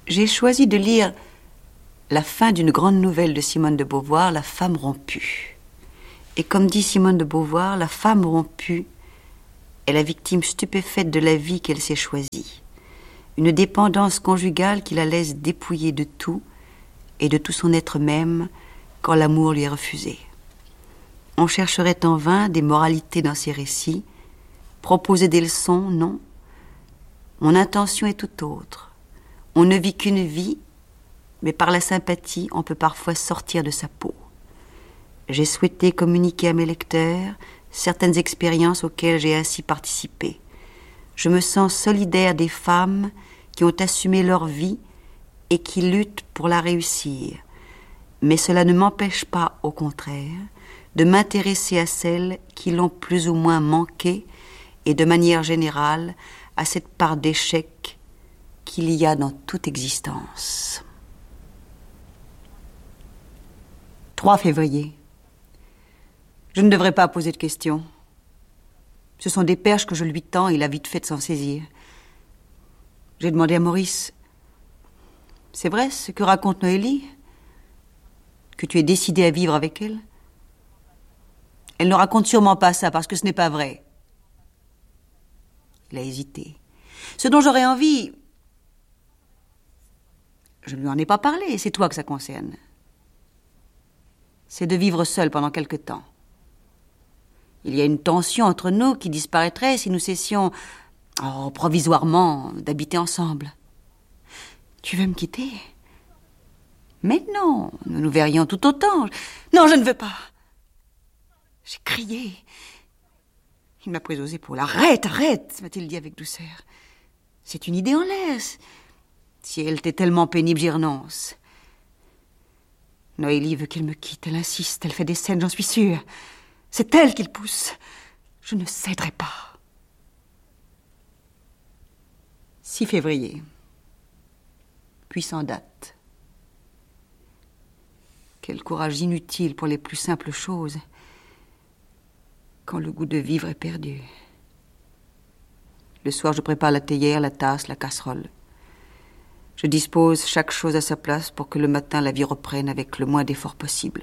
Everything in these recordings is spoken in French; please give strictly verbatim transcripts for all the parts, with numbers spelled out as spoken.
J'ai choisi de lire la fin d'une grande nouvelle de Simone de Beauvoir, La femme rompue. Et comme dit Simone de Beauvoir, la femme rompue est la victime stupéfaite de la vie qu'elle s'est choisie. Une dépendance conjugale qui la laisse dépouillée de tout et de tout son être même quand l'amour lui est refusé. On chercherait en vain des moralités dans ces récits, proposer des leçons, non. Mon intention est tout autre. On ne vit qu'une vie, mais par la sympathie, on peut parfois sortir de sa peau. J'ai souhaité communiquer à mes lecteurs certaines expériences auxquelles j'ai ainsi participé. Je me sens solidaire des femmes qui ont assumé leur vie et qui luttent pour la réussir. Mais cela ne m'empêche pas, au contraire, de m'intéresser à celles qui l'ont plus ou moins manqué et de manière générale à cette part d'échec qu'il y a dans toute existence. trois février. Je ne devrais pas poser de questions. Ce sont des perches que je lui tends et il a vite fait de s'en saisir. J'ai demandé à Maurice, c'est vrai ce que raconte Noélie? Que tu es décidé à vivre avec elle? Elle ne raconte sûrement pas ça parce que ce n'est pas vrai. Il a hésité. Ce dont j'aurais envie, je ne lui en ai pas parlé, c'est toi que ça concerne. C'est de vivre seul pendant quelque temps. Il y a une tension entre nous qui disparaîtrait si nous cessions, oh, provisoirement, d'habiter ensemble. Tu veux me quitter? Mais non, nous nous verrions tout autant. Non, je ne veux pas. J'ai crié. Il m'a prise aux épaules. Arrête, arrête, m'a-t-il dit avec douceur. C'est une idée en l'air. Si elle t'est tellement pénible, j'y renonce. Noélie veut qu'il me quitte. Elle insiste, elle fait des scènes, j'en suis sûre. C'est elle qu'il pousse. Je ne céderai pas. six février. Puis sans date. Quel courage inutile pour les plus simples choses, quand le goût de vivre est perdu. Le soir, je prépare la théière, la tasse, la casserole. Je dispose chaque chose à sa place pour que le matin, la vie reprenne avec le moins d'efforts possible.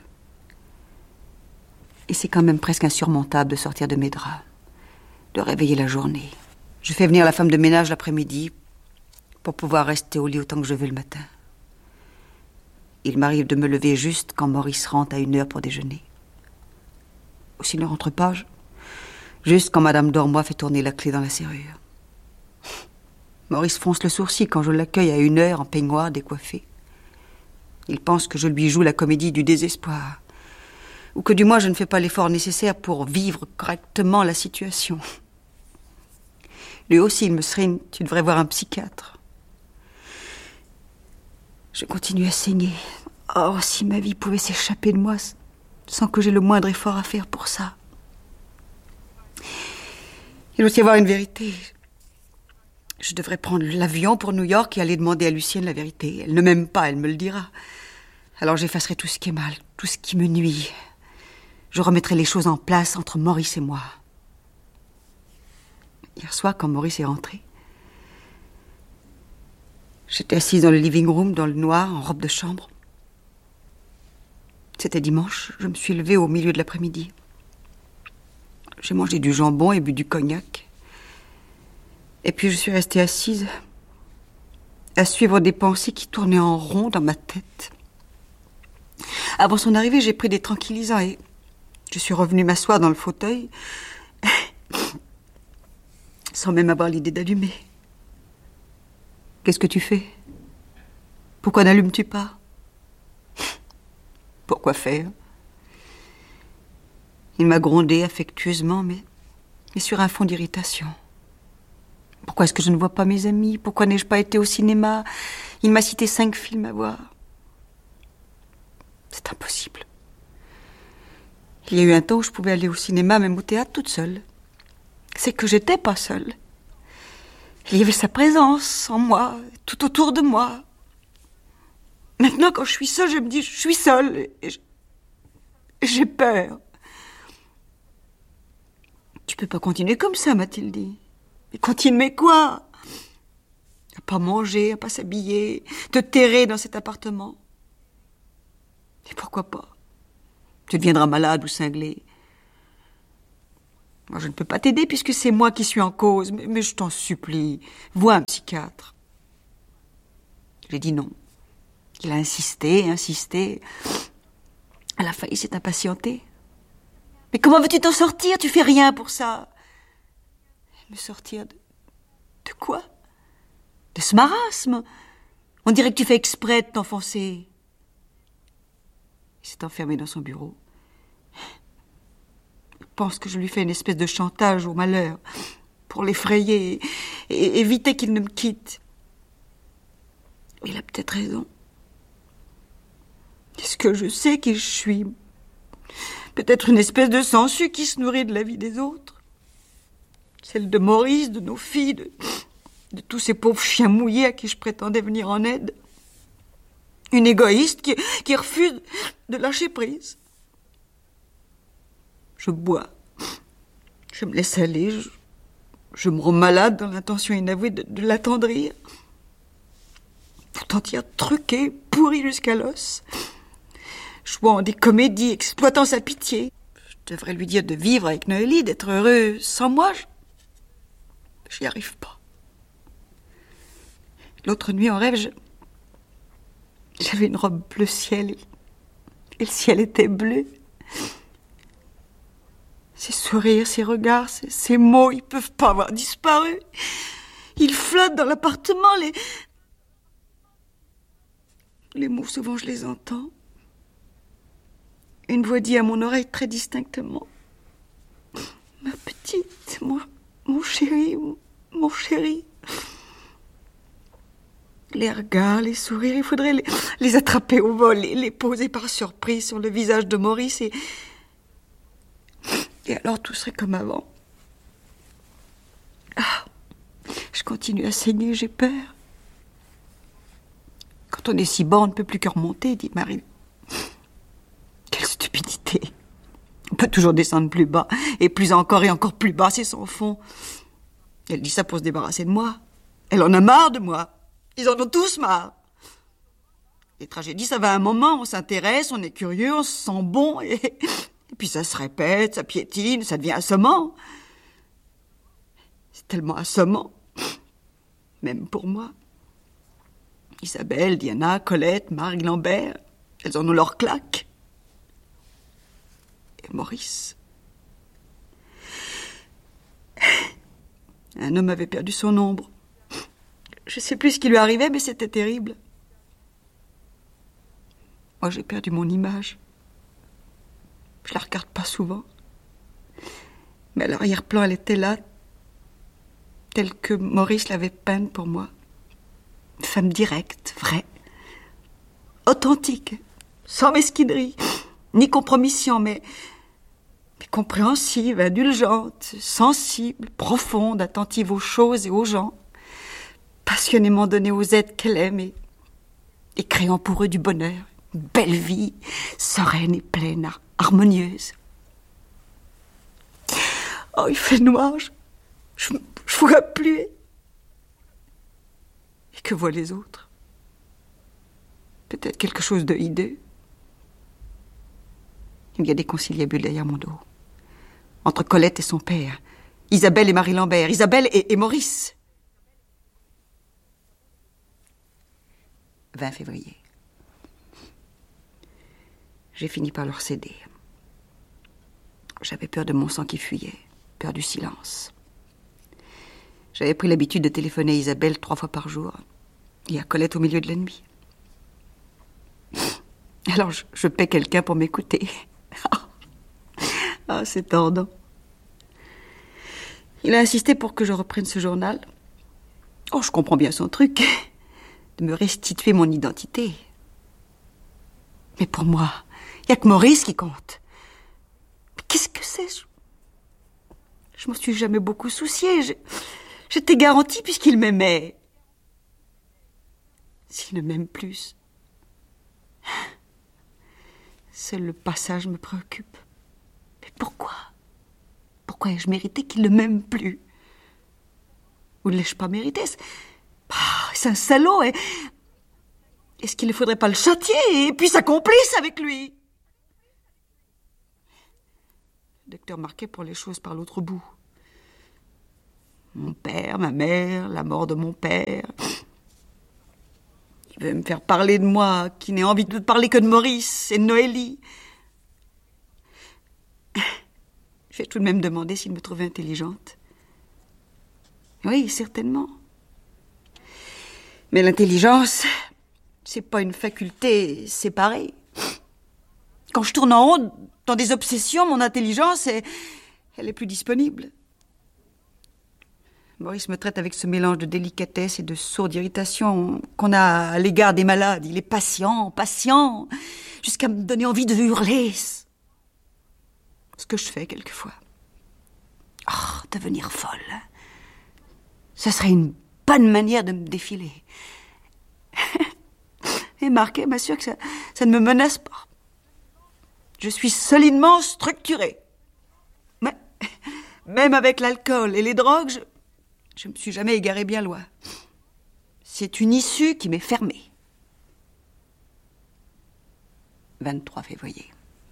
Et c'est quand même presque insurmontable de sortir de mes draps, de réveiller la journée. Je fais venir la femme de ménage l'après-midi pour pouvoir rester au lit autant que je veux le matin. Il m'arrive de me lever juste quand Maurice rentre à une heure pour déjeuner. Ou s'il ne rentre pas, je... juste quand Madame Dormois fait tourner la clé dans la serrure. Maurice fronce le sourcil quand je l'accueille à une heure en peignoir décoiffé. Il pense que je lui joue la comédie du désespoir, ou que du moins je ne fais pas l'effort nécessaire pour vivre correctement la situation. Lui aussi, il me serine, tu devrais voir un psychiatre. Je continue à saigner. Oh, si ma vie pouvait s'échapper de moi sans que j'aie le moindre effort à faire pour ça. Il doit y avoir une vérité. Je devrais prendre l'avion pour New York et aller demander à Lucienne la vérité. Elle ne m'aime pas, elle me le dira. Alors j'effacerai tout ce qui est mal, tout ce qui me nuit. Je remettrai les choses en place entre Maurice et moi. Hier soir, quand Maurice est rentré, j'étais assise dans le living room, dans le noir, en robe de chambre. C'était dimanche, je me suis levée au milieu de l'après-midi. J'ai mangé du jambon et bu du cognac. Et puis je suis restée assise, à suivre des pensées qui tournaient en rond dans ma tête. Avant son arrivée, j'ai pris des tranquillisants et je suis revenue m'asseoir dans le fauteuil, sans même avoir l'idée d'allumer. Qu'est-ce que tu fais? Pourquoi n'allumes-tu pas? Pourquoi faire? Il m'a grondé affectueusement, mais, mais sur un fond d'irritation. Pourquoi est-ce que je ne vois pas mes amis? Pourquoi n'ai-je pas été au cinéma? Il m'a cité cinq films à voir. C'est impossible. Il y a eu un temps où je pouvais aller au cinéma, même au théâtre, toute seule. C'est que j'étais pas seule. Il y avait sa présence en moi, tout autour de moi. Maintenant, quand je suis seule, je me dis, je suis seule. Et je... j'ai peur. Tu peux pas continuer comme ça, m'a-t-il dit. Mais continuer quoi? À pas manger, à pas s'habiller, te terrer dans cet appartement. Et pourquoi pas? Tu deviendras malade ou cinglé. Moi, je ne peux pas t'aider puisque c'est moi qui suis en cause, mais, mais je t'en supplie, vois un psychiatre. J'ai dit non. Il a insisté, insisté. À la fin, il s'est impatienté. Mais comment veux-tu t'en sortir? Tu fais rien pour ça. Me sortir de... De quoi? De ce marasme? On dirait que tu fais exprès de t'enfoncer. Il s'est enfermé dans son bureau. Il pense que je lui fais une espèce de chantage au malheur pour l'effrayer et, et éviter qu'il ne me quitte. Il a peut-être raison. Est-ce que je sais qui je suis? Peut-être une espèce de sangsue qui se nourrit de la vie des autres. Celle de Maurice, de nos filles, de, de tous ces pauvres chiens mouillés à qui je prétendais venir en aide. Une égoïste qui, qui refuse de lâcher prise. Je bois. Je me laisse aller. Je, je me rends malade dans l'intention inavouée de, de l'attendrir. Tout entière truquée, pourrie jusqu'à l'os. Jouant des comédies, exploitant sa pitié. Je devrais lui dire de vivre avec Noélie, d'être heureux sans moi. Je... J'y arrive pas. L'autre nuit, en rêve, je... j'avais une robe bleu ciel. Et le ciel était bleu. Ses sourires, ses regards, ses, ses mots, ils peuvent pas avoir disparu. Ils flottent dans l'appartement. Les... les mots, souvent, je les entends. Une voix dit à mon oreille très distinctement: ma petite, mon, mon chéri, mon, mon chéri. Les regards, les sourires, il faudrait les, les attraper au vol, les, les poser par surprise sur le visage de Maurice et... Et alors tout serait comme avant. Ah, je continue à saigner, j'ai peur. Quand on est si bas, on ne peut plus que remonter, dit Marie. Quelle stupidité. On peut toujours descendre plus bas, et plus encore et encore plus bas, c'est son fond. Elle dit ça pour se débarrasser de moi. Elle en a marre de moi. Ils en ont tous marre. Les tragédies, ça va à un moment, on s'intéresse, on est curieux, on se sent bon, et, et puis ça se répète, ça piétine, ça devient assommant. C'est tellement assommant, même pour moi. Isabelle, Diana, Colette, Marie Lambert, elles en ont leur claque. Et Maurice. Un homme avait perdu son ombre. Je ne sais plus ce qui lui arrivait, mais c'était terrible. Moi, j'ai perdu mon image. Je la regarde pas souvent. Mais à l'arrière-plan, elle était là, telle que Maurice l'avait peinte pour moi. Une femme directe, vraie, authentique, sans mesquinerie, ni compromission, mais, mais compréhensive, indulgente, sensible, profonde, attentive aux choses et aux gens, passionnément donnée aux êtres qu'elle aime et, et créant pour eux du bonheur, une belle vie, sereine et pleine, harmonieuse. Oh, il fait noir, je, je, je vois plus. Et que voient les autres? Peut-être quelque chose de hideux. Il y a des conciliabules derrière mon dos. Entre Colette et son père, Isabelle et Marie Lambert, Isabelle et, et Maurice. vingt février. J'ai fini par leur céder. J'avais peur de mon sang qui fuyait, peur du silence. J'avais pris l'habitude de téléphoner à Isabelle trois fois par jour et à Colette au milieu de la nuit. Alors je, je paie quelqu'un pour m'écouter. Ah, c'est tordant. Il a insisté pour que je reprenne ce journal. Oh, je comprends bien son truc, de me restituer mon identité. Mais pour moi, il n'y a que Maurice qui compte. Mais qu'est-ce que c'est? Je, je m'en suis jamais beaucoup souciée. Je, j'étais garantie puisqu'il m'aimait. S'il ne m'aime plus, seul le passage me préoccupe. Mais pourquoi? Pourquoi ai-je mérité qu'il ne m'aime plus? Ou ne l'ai-je pas mérité? Ah, c'est un salaud, et... Est-ce qu'il ne faudrait pas le châtier et puis sa complice avec lui? Le docteur Marquet prend les choses par l'autre bout. Mon père, ma mère, la mort de mon père. Il veut me faire parler de moi, qui n'ai envie de parler que de Maurice et de Noélie. J'ai tout de même demandé s'il me trouvait intelligente. Oui, certainement. Mais l'intelligence, c'est pas une faculté séparée. Quand je tourne en rond dans des obsessions, mon intelligence, est, elle est plus disponible. Maurice me traite avec ce mélange de délicatesse et de sourde irritation qu'on a à l'égard des malades. Il est patient, patient, jusqu'à me donner envie de hurler. Ce que je fais quelquefois. Oh, devenir folle. Ce serait une bonne manière de me défiler. Et Marquet m'assure que ça, ça ne me menace pas. Je suis solidement structurée. Mais, même avec l'alcool et les drogues, je, je me suis jamais égarée bien loin. C'est une issue qui m'est fermée. vingt-trois février.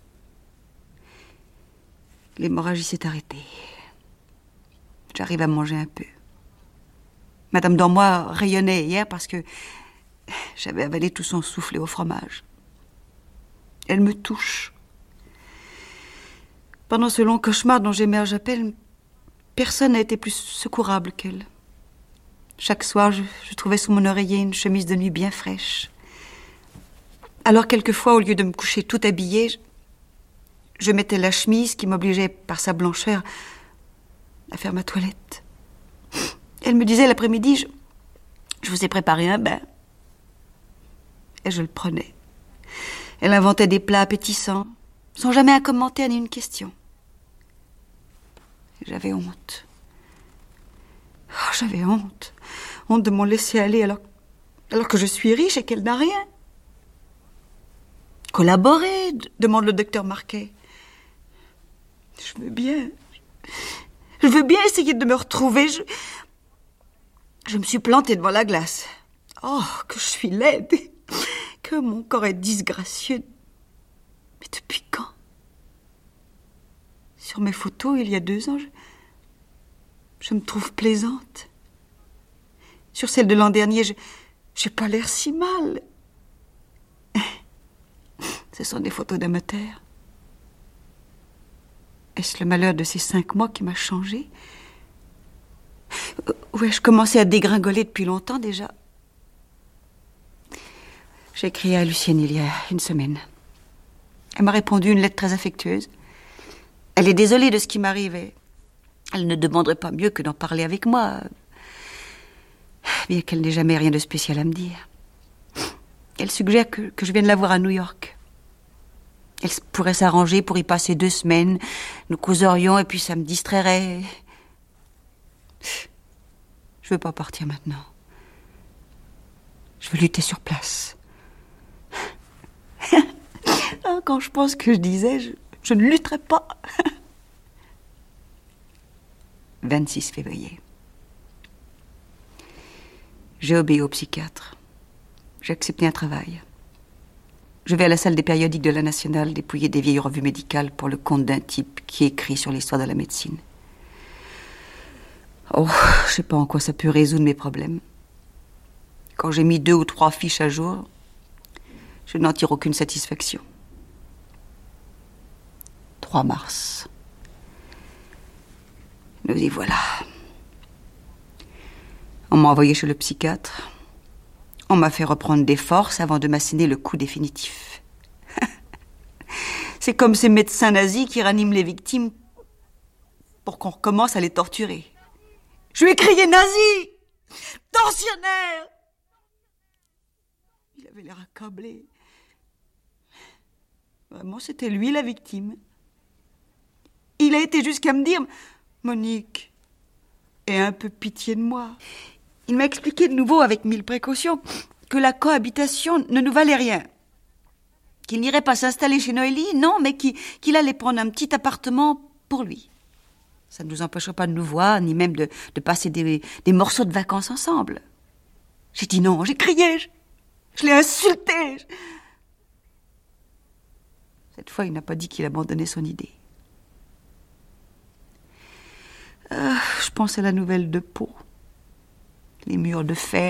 L'hémorragie s'est arrêtée. J'arrive à manger un peu. Madame Dormois rayonnait hier parce que j'avais avalé tout son soufflet au fromage. Elle me touche. Pendant ce long cauchemar dont j'émerge à peine, personne n'a été plus secourable qu'elle. Chaque soir, je, je trouvais sous mon oreiller une chemise de nuit bien fraîche. Alors, quelquefois, au lieu de me coucher tout habillée, je, je mettais la chemise qui m'obligeait, par sa blancheur, à faire ma toilette. Elle me disait l'après-midi, je, je vous ai préparé un bain. Et je le prenais. Elle inventait des plats appétissants, sans jamais un commentaire ni une question. J'avais honte. Oh, j'avais honte. Honte de m'en laisser aller alors, alors que je suis riche et qu'elle n'a rien. Collaborer, demande le docteur Marquet. Je veux bien. Je veux bien essayer de me retrouver. Je, je me suis plantée devant la glace. Oh, que je suis laide. Que mon corps est disgracieux. Mais depuis quand? Sur mes photos, il y a deux ans, je, je me trouve plaisante. Sur celle de l'an dernier, je j'ai pas l'air si mal. Ce sont des photos d'amateurs. Est-ce le malheur de ces cinq mois qui m'a changé? Ou ai-je commencé à dégringoler depuis longtemps déjà? J'ai écrit à Lucienne il y a une semaine. Elle m'a répondu une lettre très affectueuse. Elle est désolée de ce qui m'arrivait. Elle ne demanderait pas mieux que d'en parler avec moi, bien qu'elle n'ait jamais rien de spécial à me dire. Elle suggère que, que je vienne la voir à New York. Elle pourrait s'arranger pour y passer deux semaines. Nous causerions et puis ça me distrairait. Je veux pas partir maintenant. Je veux lutter sur place. Quand je pense que je disais, je, je ne lutterai pas. vingt-six février. J'ai obéi au psychiatre. J'ai accepté un travail. Je vais à la salle des périodiques de la Nationale dépouiller des vieilles revues médicales pour le compte d'un type qui écrit sur l'histoire de la médecine. Oh, je sais pas en quoi ça peut résoudre mes problèmes. Quand j'ai mis deux ou trois fiches à jour, je n'en tire aucune satisfaction. trois mars. Nous y voilà. On m'a envoyé chez le psychiatre. On m'a fait reprendre des forces avant de m'asséner le coup définitif. C'est comme ces médecins nazis qui raniment les victimes pour qu'on recommence à les torturer. Je lui ai crié nazi! Tortionnaire! Il avait l'air accablé. Vraiment, c'était lui la victime. Il a été jusqu'à me dire « Monique, aie un peu pitié de moi ». Il m'a expliqué de nouveau, avec mille précautions, que la cohabitation ne nous valait rien. Qu'il n'irait pas s'installer chez Noélie, non, mais qu'il, qu'il allait prendre un petit appartement pour lui. Ça ne nous empêcherait pas de nous voir, ni même de, de passer des, des morceaux de vacances ensemble. J'ai dit non, j'ai crié, je, je l'ai insulté. Cette fois, il n'a pas dit qu'il abandonnait son idée. Euh, je pense à la nouvelle de Pau. Les murs de fer